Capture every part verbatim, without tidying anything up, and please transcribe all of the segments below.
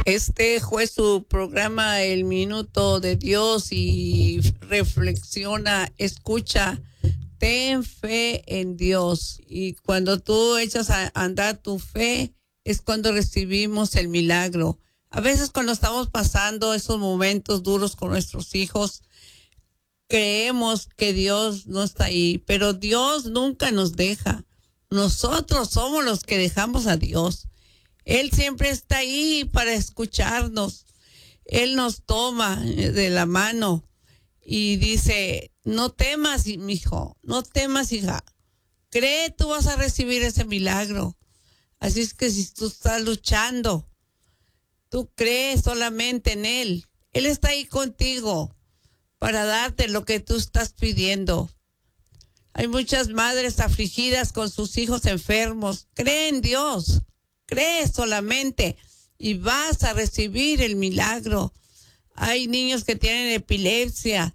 Este fue su programa El Minuto de Dios y reflexiona, escucha, ten fe en Dios. Y cuando tú echas a andar tu fe es cuando recibimos el milagro. A veces cuando estamos pasando esos momentos duros con nuestros hijos, creemos que Dios no está ahí, pero Dios nunca nos deja. Nosotros somos los que dejamos a Dios. Él siempre está ahí para escucharnos. Él nos toma de la mano y dice, no temas, mijo, no temas, hija. Cree, tú vas a recibir ese milagro. Así es que si tú estás luchando, tú crees solamente en Él. Él está ahí contigo para darte lo que tú estás pidiendo. Hay muchas madres afligidas con sus hijos enfermos. Cree en Dios. Cree solamente y vas a recibir el milagro. Hay niños que tienen epilepsia.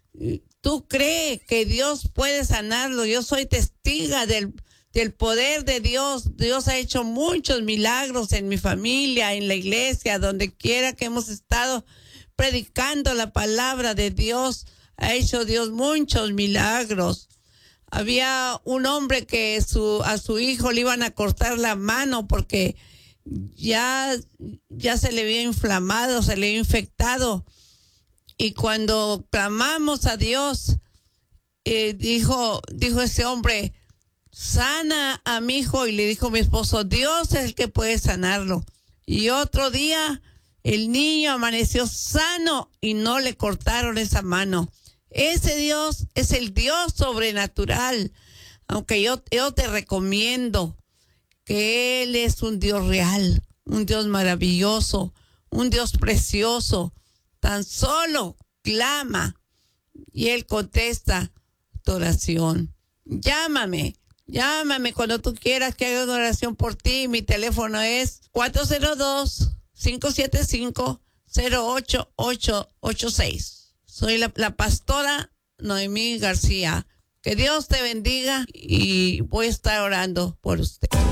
Tú crees que Dios puede sanarlo. Yo soy testiga del, del poder de Dios. Dios ha hecho muchos milagros en mi familia, en la iglesia, donde quiera que hemos estado predicando la palabra de Dios. Ha hecho Dios muchos milagros. Había un hombre que su, a su hijo le iban a cortar la mano porque ya, ya se le había inflamado, se le había infectado. Y cuando clamamos a Dios, eh, dijo, dijo ese hombre, sana a mi hijo. Y le dijo mi esposo, Dios es el que puede sanarlo. Y otro día el niño amaneció sano y no le cortaron esa mano. Ese Dios es el Dios sobrenatural, aunque yo, yo te recomiendo que Él es un Dios real, un Dios maravilloso, un Dios precioso. Tan solo clama y Él contesta tu oración. Llámame, llámame cuando tú quieras que haga una oración por ti. Mi teléfono es cuatro cero dos, cinco siete cinco, cero ocho ocho ocho seis. Soy la, la pastora Noemí García. Que Dios te bendiga y voy a estar orando por usted.